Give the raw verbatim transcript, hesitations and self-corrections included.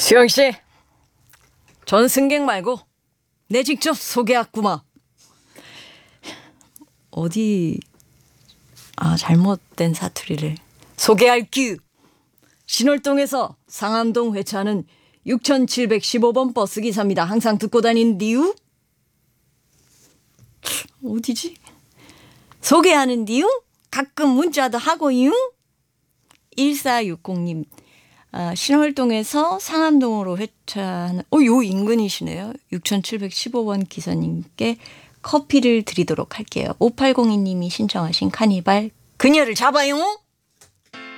수영씨, 전 승객 말고 내 직접 소개했구마. 어디 아 잘못된 사투리를 소개할규. 신월동에서 상암동 회차는 육천칠백십오 번 버스 기사입니다. 항상 듣고 다닌 이유? 어디지? 소개하는 이유? 가끔 문자도 하고 이유? 일사육공 님, 아, 신월동에서 상암동으로 회차하는, 어, 요 인근이시네요. 육천칠백십오 번 기사님께 커피를 드리도록 할게요. 오팔공이 님이 신청하신 카니발, 그녀를 잡아요?